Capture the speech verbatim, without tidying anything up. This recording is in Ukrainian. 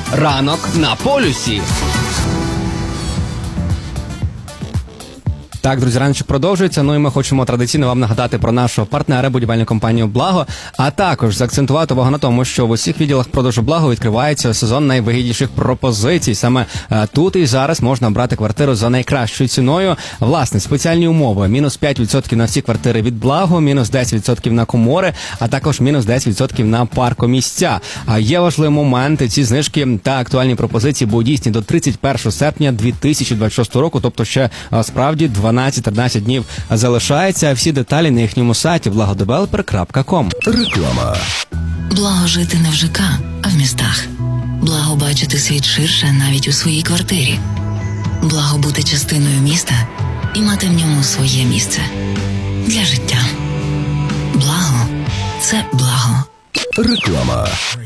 Ранок на полюсі. Так, друзі, раночок продовжується. Ну і ми хочемо традиційно вам нагадати про нашого партнера, будівельну компанію «Благо», а також заакцентувати увагу на тому, що в усіх відділах продажу «Благо» відкривається сезон найвигідніших пропозицій. Саме е, тут і зараз можна брати квартиру за найкращою ціною. Власне, спеціальні умови. Мінус п'ять відсотків на всі квартири від «Благо», мінус десять відсотків на комори, а також мінус десять відсотків на паркомісця. А є важливі моменти. Ці знижки та актуальні пропозиції будуть дійсні до тридцять першого серпня дві тисячі двадцять шостого року, тобто ще е, справді дванадцять-тринадцять днів залишається. Всі деталі на їхньому сайті благодевелопер крапка ком. Реклама. Благо жити не в ЖК, а в містах. Благо бачити світ ширше навіть у своїй квартирі. Благо бути частиною міста і мати в ньому своє місце. Для життя. Благо – це благо. Реклама.